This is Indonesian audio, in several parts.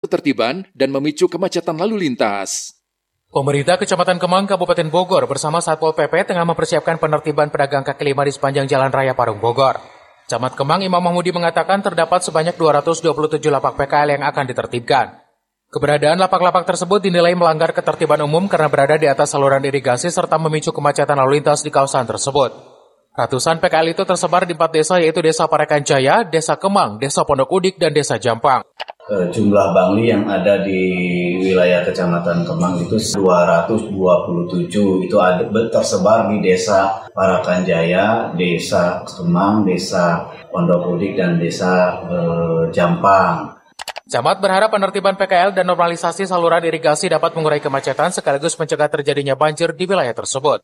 ketertiban dan memicu kemacetan lalu lintas. Pemerintah Kecamatan Kemang, Kabupaten Bogor bersama Satpol PP tengah mempersiapkan penertiban pedagang kaki lima di sepanjang Jalan Raya Parung Bogor. Camat Kemang Imam Mahmudi mengatakan terdapat sebanyak 227 lapak PKL yang akan ditertibkan. Keberadaan lapak-lapak tersebut dinilai melanggar ketertiban umum karena berada di atas saluran irigasi serta memicu kemacetan lalu lintas di kawasan tersebut. Ratusan PKL itu tersebar di 4 desa yaitu Desa Parekan Jaya, Desa Kemang, Desa Pondok Udik, dan Desa Jampang. Jumlah bangli yang ada di wilayah Kecamatan Kemang itu 227, itu tersebar di Desa Parakan Jaya, Desa Kemang, Desa Pondok Udik, dan Desa Jampang. Camat berharap penertiban PKL dan normalisasi saluran irigasi dapat mengurai kemacetan sekaligus mencegah terjadinya banjir di wilayah tersebut.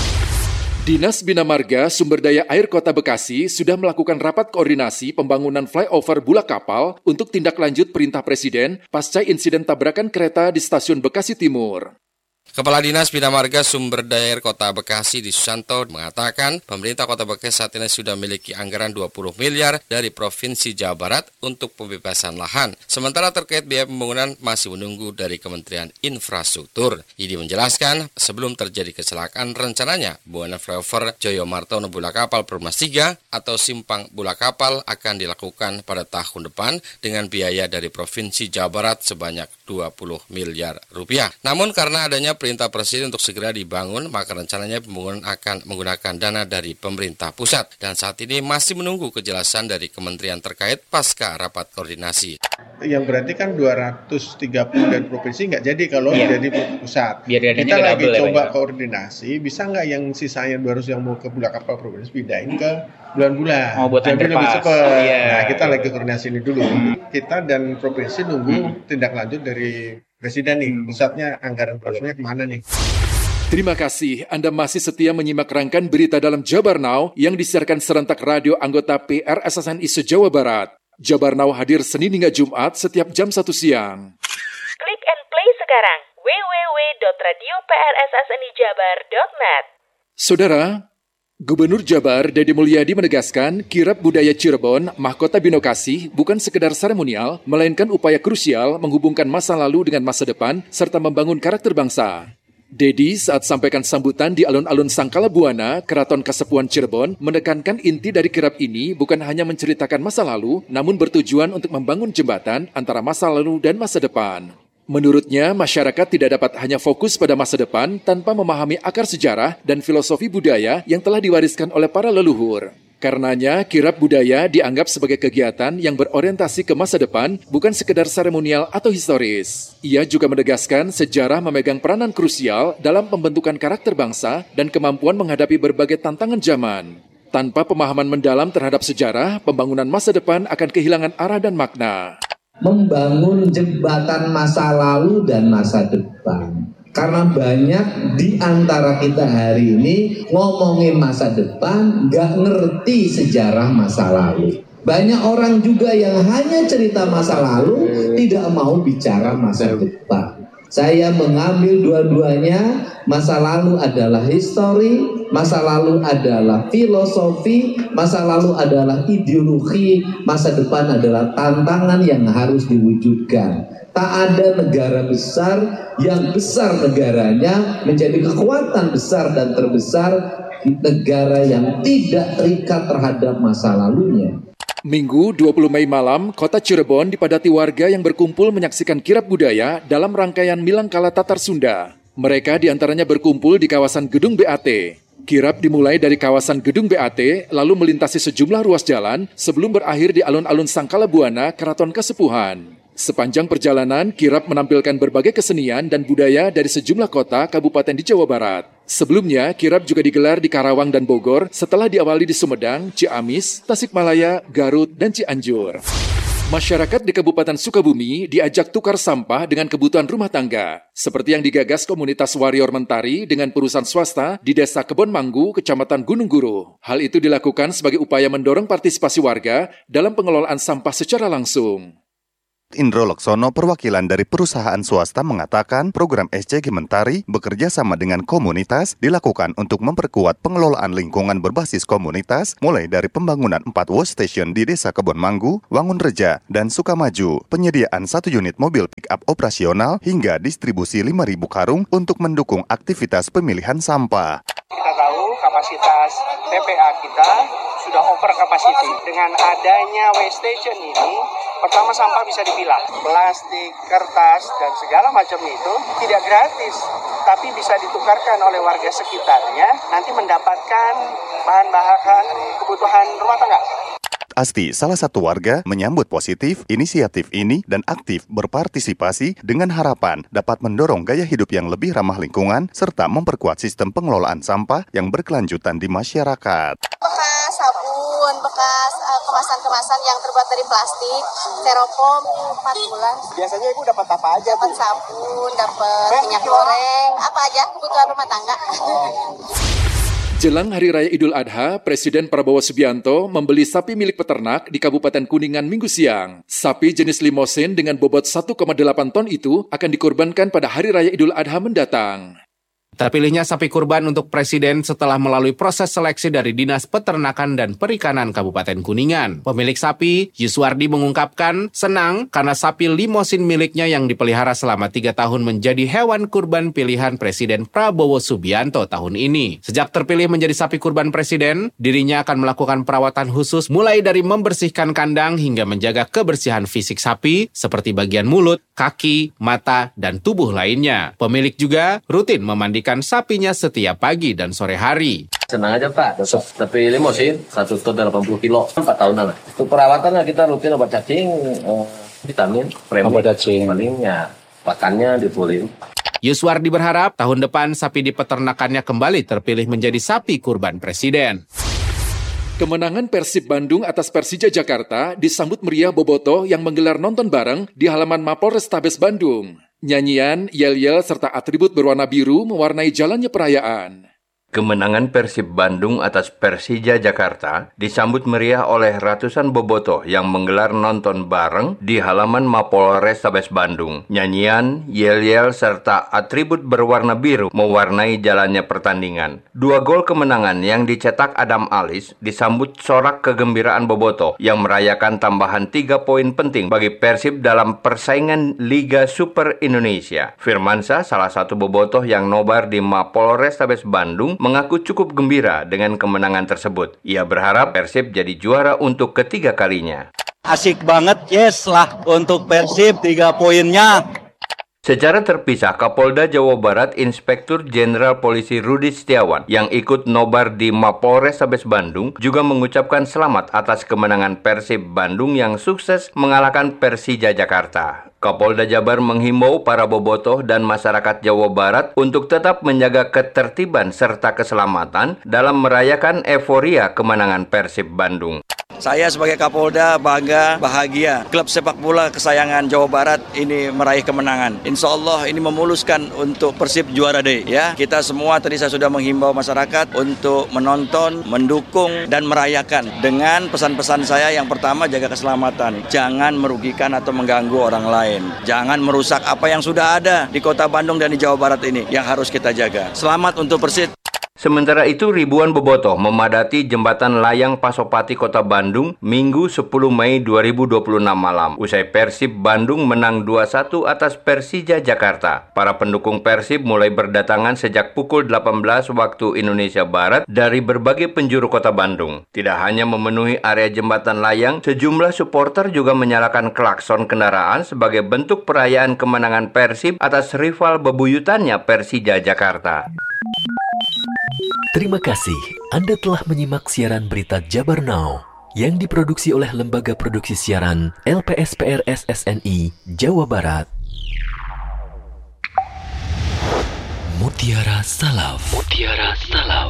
Dinas Bina Marga Sumber Daya Air Kota Bekasi sudah melakukan rapat koordinasi pembangunan flyover Bulak Kapal untuk tindak lanjut perintah Presiden pasca insiden tabrakan kereta di stasiun Bekasi Timur. Kepala Dinas Bina Marga Sumber Daya Air Kota Bekasi di Susanto mengatakan pemerintah Kota Bekasi saat ini sudah memiliki anggaran 20 miliar dari Provinsi Jawa Barat untuk pembebasan lahan. Sementara terkait biaya pembangunan masih menunggu dari Kementerian Infrastruktur. Idi menjelaskan sebelum terjadi kecelakaan rencananya pembangunan flyover Joyo Martono Bulak Kapal Perumnas 3 atau Simpang Bulak Kapal akan dilakukan pada tahun depan dengan biaya dari Provinsi Jawa Barat sebanyak 20 miliar rupiah. Namun karena adanya perintah Presiden untuk segera dibangun, maka rencananya pembangunan akan menggunakan dana dari pemerintah pusat. Dan saat ini masih menunggu kejelasan dari kementerian terkait pasca rapat koordinasi. Yang berarti kan 230 dari provinsi nggak jadi kalau jadi pusat. Kita lagi coba koordinasi, bisa nggak yang sisanya 200 yang mau ke Bulak Kapal provinsi pindahin ke bulan-bulan. Buat jadi lebih cepat. Nah, kita lagi koordinasi ini dulu. Kita dan provinsi nunggu tindak lanjut dari Presiden nih, pusatnya anggaran prosesnya kemana nih? Terima kasih Anda masih setia menyimak rangkaian berita dalam Jabar Now yang disiarkan serentak radio anggota PRSSNI se-Jawa Barat. Jabar Now hadir Senin hingga Jumat setiap jam 1 siang. Klik and play sekarang www.radioprssnijabar.net. Saudara, Gubernur Jabar Deddy Mulyadi menegaskan kirab budaya Cirebon, mahkota Binokasi bukan sekedar seremonial, melainkan upaya krusial menghubungkan masa lalu dengan masa depan serta membangun karakter bangsa. Deddy saat sampaikan sambutan di alun-alun Sangkala Buana, Keraton Kasepuhan Cirebon, menekankan inti dari kirab ini bukan hanya menceritakan masa lalu, namun bertujuan untuk membangun jembatan antara masa lalu dan masa depan. Menurutnya, masyarakat tidak dapat hanya fokus pada masa depan tanpa memahami akar sejarah dan filosofi budaya yang telah diwariskan oleh para leluhur. Karenanya, kirab budaya dianggap sebagai kegiatan yang berorientasi ke masa depan, bukan sekedar seremonial atau historis. Ia juga menegaskan sejarah memegang peranan krusial dalam pembentukan karakter bangsa dan kemampuan menghadapi berbagai tantangan zaman. Tanpa pemahaman mendalam terhadap sejarah, pembangunan masa depan akan kehilangan arah dan makna. Membangun jembatan masa lalu dan masa depan. Karena banyak di antara kita hari ini ngomongin masa depan, nggak ngerti sejarah masa lalu. Banyak orang juga yang hanya cerita masa lalu, tidak mau bicara masa depan. Saya mengambil dua-duanya, masa lalu adalah histori, masa lalu adalah filosofi, masa lalu adalah ideologi, masa depan adalah tantangan yang harus diwujudkan. Tak ada negara besar yang besar negaranya menjadi kekuatan besar dan terbesar negara yang tidak terikat terhadap masa lalunya. Minggu 20 Mei malam, kota Cirebon dipadati warga yang berkumpul menyaksikan kirab budaya dalam rangkaian Milangkala Tatar Sunda. Mereka diantaranya berkumpul di kawasan Gedung BAT. Kirab dimulai dari kawasan Gedung BAT, lalu melintasi sejumlah ruas jalan sebelum berakhir di alun-alun Sangkala Buana, Keraton Kasepuhan. Sepanjang perjalanan, kirab menampilkan berbagai kesenian dan budaya dari sejumlah kota kabupaten di Jawa Barat. Sebelumnya, kirab juga digelar di Karawang dan Bogor setelah diawali di Sumedang, Ciamis, Tasikmalaya, Garut, dan Cianjur. Masyarakat di Kabupaten Sukabumi diajak tukar sampah dengan kebutuhan rumah tangga, seperti yang digagas komunitas Warrior Mentari dengan perusahaan swasta di Desa Kebon Manggu, Kecamatan Gunung Guru. Hal itu dilakukan sebagai upaya mendorong partisipasi warga dalam pengelolaan sampah secara langsung. Indro Laksono, perwakilan dari perusahaan swasta, mengatakan program SCG Mentari bekerja sama dengan komunitas dilakukan untuk memperkuat pengelolaan lingkungan berbasis komunitas, mulai dari pembangunan 4 wash station di Desa Kebon Manggu, Wangun Reja, dan Sukamaju, penyediaan 1 unit mobil pick-up operasional, hingga distribusi 5.000 karung untuk mendukung aktivitas pemilihan sampah. Kita tahu kapasitas TPA kita sudah over capacity. Dengan adanya waste station ini, pertama sampah bisa dipilah. Plastik, kertas, dan segala macam itu tidak gratis, tapi bisa ditukarkan oleh warga sekitarnya, nanti mendapatkan bahan-bahan kebutuhan rumah tangga. Asti, salah satu warga, menyambut positif inisiatif ini dan aktif berpartisipasi dengan harapan dapat mendorong gaya hidup yang lebih ramah lingkungan serta memperkuat sistem pengelolaan sampah yang berkelanjutan di masyarakat. Bekas sabun, bekas kemasan-kemasan yang terbuat dari plastik, styrofoam 4 bulan. Biasanya Ibu dapat apa aja? Dapat sabun, dapat minyak goreng, apa aja kebutuhan rumah tangga. Jelang Hari Raya Idul Adha, Presiden Prabowo Subianto membeli sapi milik peternak di Kabupaten Kuningan Minggu siang. Sapi jenis limosin dengan bobot 1,8 ton itu akan dikorbankan pada Hari Raya Idul Adha mendatang. Terpilihnya sapi kurban untuk Presiden setelah melalui proses seleksi dari Dinas Peternakan dan Perikanan Kabupaten Kuningan. Pemilik sapi, Yuswardi, mengungkapkan senang karena sapi limosin miliknya yang dipelihara selama 3 tahun menjadi hewan kurban pilihan Presiden Prabowo Subianto tahun ini. Sejak terpilih menjadi sapi kurban Presiden, dirinya akan melakukan perawatan khusus mulai dari membersihkan kandang hingga menjaga kebersihan fisik sapi seperti bagian mulut, kaki, mata, dan tubuh lainnya. Pemilik juga rutin memandikan sapinya setiap pagi dan sore hari. Senang aja Pak, tapi limosin 1 ton 80 kilo, 4 tahunan lah. Untuk perawatannya kita rutin obat cacing, vitamin, premi, obat cacing. Palingnya, pakannya dipulih. Yuswardi berharap tahun depan sapi di peternakannya kembali terpilih menjadi sapi kurban Presiden. Kemenangan Persib Bandung atas Persija Jakarta disambut meriah bobotoh yang menggelar nonton bareng di halaman Mapolrestabes Bandung. Nyanyian, yel-yel, serta atribut berwarna biru mewarnai jalannya perayaan. Kemenangan Persib Bandung atas Persija Jakarta disambut meriah oleh ratusan bobotoh yang menggelar nonton bareng di halaman Mapolrestabes Bandung. Nyanyian, yel-yel, serta atribut berwarna biru mewarnai jalannya pertandingan. 2 gol kemenangan yang dicetak Adam Alis disambut sorak kegembiraan bobotoh yang merayakan tambahan 3 poin penting bagi Persib dalam persaingan Liga Super Indonesia. Firmansyah, salah satu bobotoh yang nobar di Mapolrestabes Bandung, mengaku cukup gembira dengan kemenangan tersebut. Ia berharap Persib jadi juara untuk ketiga kalinya. Asik banget, yes lah untuk Persib 3 poinnya. Secara terpisah, Kapolda Jawa Barat Inspektur Jenderal Polisi Rudi Setiawan yang ikut nobar di Mapolrestabes Bandung juga mengucapkan selamat atas kemenangan Persib Bandung yang sukses mengalahkan Persija Jakarta. Kapolda Jabar menghimbau para bobotoh dan masyarakat Jawa Barat untuk tetap menjaga ketertiban serta keselamatan dalam merayakan euforia kemenangan Persib Bandung. Saya sebagai Kapolda bangga, bahagia. Klub sepak bola kesayangan Jawa Barat ini meraih kemenangan. Insya Allah ini memuluskan untuk Persib juara deh. Ya, kita semua tadi saya sudah menghimbau masyarakat untuk menonton, mendukung, dan merayakan. Dengan pesan-pesan saya yang pertama, jaga keselamatan. Jangan merugikan atau mengganggu orang lain. Jangan merusak apa yang sudah ada di Kota Bandung dan di Jawa Barat ini yang harus kita jaga. Selamat untuk Persib. Sementara itu, ribuan bobotoh memadati Jembatan Layang Pasopati Kota Bandung Minggu 10 Mei 2026 malam. Usai Persib Bandung menang 2-1 atas Persija Jakarta. Para pendukung Persib mulai berdatangan sejak pukul 18 waktu Indonesia Barat dari berbagai penjuru Kota Bandung. Tidak hanya memenuhi area Jembatan Layang, sejumlah supporter juga menyalakan klakson kendaraan sebagai bentuk perayaan kemenangan Persib atas rival bebuyutannya Persija Jakarta. Terima kasih Anda telah menyimak siaran berita Jabar Now yang diproduksi oleh Lembaga Produksi Siaran LPSPR SSNI Jawa Barat. Mutiara Salaf. Mutiara Salaf.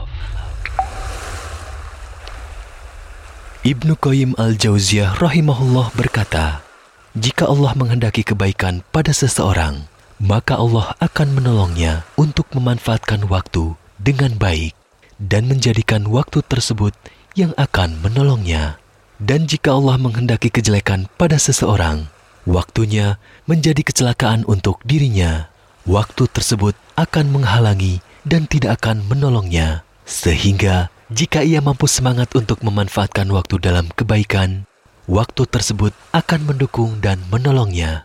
Ibnu Qayyim Al-Jauziyah rahimahullah berkata, jika Allah menghendaki kebaikan pada seseorang, maka Allah akan menolongnya untuk memanfaatkan waktu dengan baik dan menjadikan waktu tersebut yang akan menolongnya. Dan jika Allah menghendaki kejelekan pada seseorang, waktunya menjadi kecelakaan untuk dirinya. Waktu tersebut akan menghalangi dan tidak akan menolongnya. Sehingga jika ia mampu semangat untuk memanfaatkan waktu dalam kebaikan, waktu tersebut akan mendukung dan menolongnya.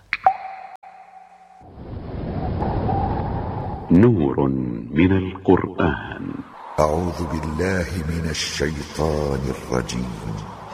Nurun minal Qur'an. A'udzu billahi minasy syaithanir rajim.